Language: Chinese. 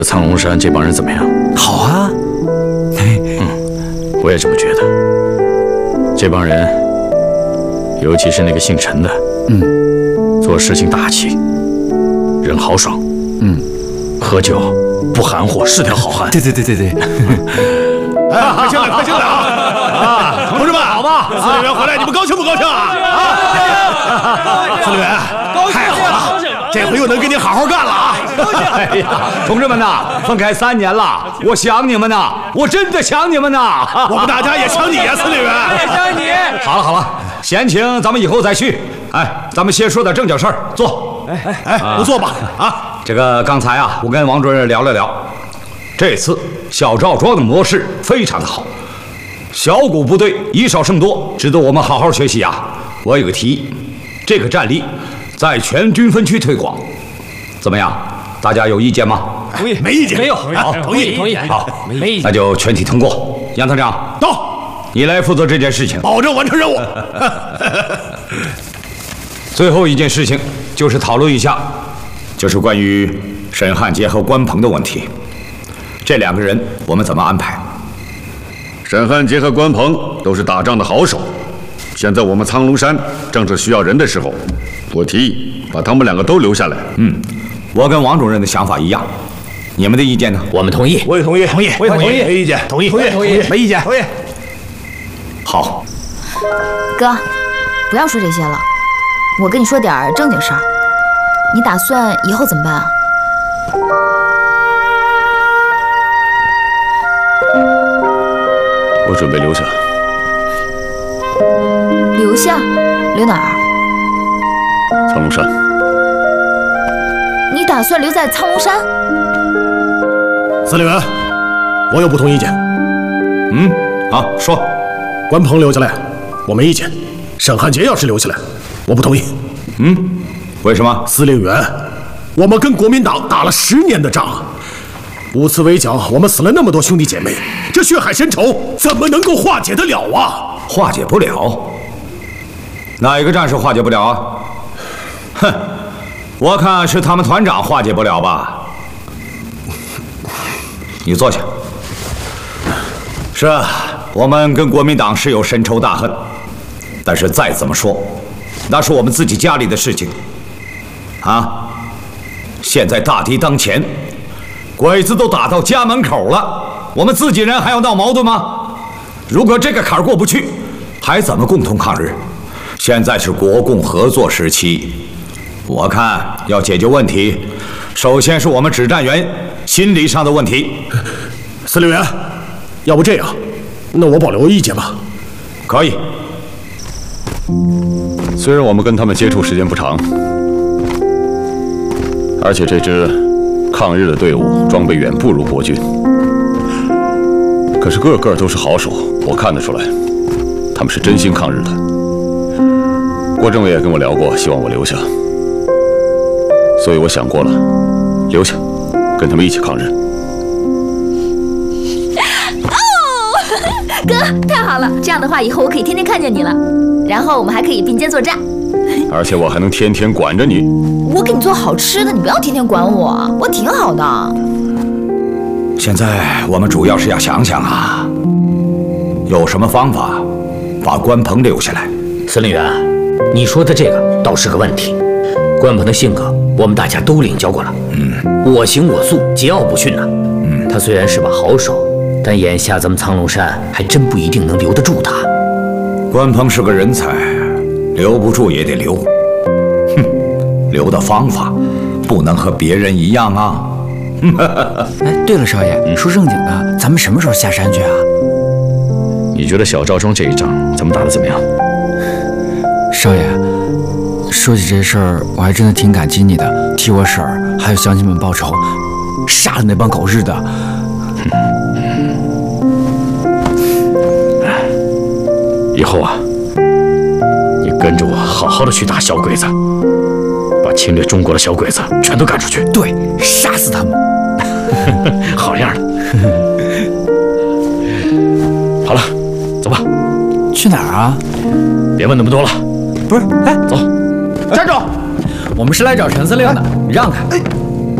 苍龙山这帮人怎么样？ 好啊。 我也这么觉得。这帮人，尤其是那个姓陈的，做事情大气，人豪爽，喝酒不含糊，是条好汉。 对。 哎，快进来，快进来啊！同志们，好吧，司令员回来，你们高兴不高兴啊？司令员，太好了，这回又能跟你好好干了啊！ 哎呀，同志们呐，分开3年了，我想你们呐，我真的想你们呐。 我们大家也想你呀，司令员。 也想你。好了，闲情咱们以后再续。哎，咱们先说点正经事儿，坐。 都坐吧。啊， 这个刚才啊，我跟王主任聊了聊，这次小赵庄的模式非常的好，小股部队以少胜多，值得我们好好学习啊。我有个提议，这个战例在全军分区推广，怎么样？大家有意见吗？ 同意，没意见。没有，好，同意。 好，没意见，那就全体通过。杨团长， 到， 你来负责这件事情， 保证完成任务。 最后一件事情就是讨论一下，就是关于沈汉杰和关鹏的问题。这2个人我们怎么安排？ 沈汉杰和关鹏都是打仗的好手，现在我们苍龙山正是需要人的时候，我提议把他们2个都留下来。 我跟王主任的想法一样，你们的意见呢？ 我们同意。 我也同意，我也同意，没意见。同意，没意见。同意。 好， 哥，不要说这些了，我跟你说点正经事儿。你打算以后怎么办啊？ 我准备留下。 留下？留哪儿？ 苍龙山。 你打算留在苍龙山？ 司令员，我有不同意见。 好，说。 关鹏留下来，我没意见。沈汉杰要是留下来，我不同意。 为什么？ 司令员，我们跟国民党打了10年的仗，5次围剿，我们死了那么多兄弟姐妹，这血海深仇怎么能够化解得了啊？ 化解不了？哪一个战士化解不了啊？哼，我看是他们团长化解不了吧。你坐下。是啊，我们跟国民党是有深仇大恨，但是再怎么说，那是我们自己家里的事情啊。现在大敌当前，鬼子都打到家门口了，我们自己人还要闹矛盾吗？如果这个坎儿过不去，还怎么共同抗日？现在是国共合作时期，我看要解决问题，首先是我们指战员心理上的问题。 司令员，要不这样，那我保留意见吧。 可以。 虽然我们跟他们接触时间不长，而且这支抗日的队伍装备远不如国军，可是个个都是好手，我看得出来，他们是真心抗日的。郭政委也跟我聊过，希望我留下，所以我想过了，留下，跟他们一起抗日。 哥，太好了！这样的话，以后我可以天天看见你了，然后我们还可以并肩作战。 而且我还能天天管着你。 我给你做好吃的，你不要天天管我，我挺好的。 现在我们主要是要想想啊，有什么方法把关鹏留下来。 司令员，你说的这个倒是个问题。关鹏的性格，我们大家都领教过了。我行我素，桀骜不驯呐。他虽然是把好手，但眼下咱们苍龙山还真不一定能留得住他。 关鹏是个人才，留不住也得留。留的方法不能和别人一样啊。 哎，对了，少爷，说正经的，咱们什么时候下山去啊？ 你觉得小赵庄这一仗咱们打得怎么样？ 少爷，说起这事儿，我还真的挺感激你的，替我婶儿还有乡亲们报仇，杀了那帮狗日的。 以后啊，你跟着我好好的去打小鬼子，把侵略中国的小鬼子全都赶出去。 对，杀死他们。 好样的！好了，走吧。 去哪儿啊？ 别问那么多了。 不是，哎， 走。 站住！我们是来找陈司令的，你让开。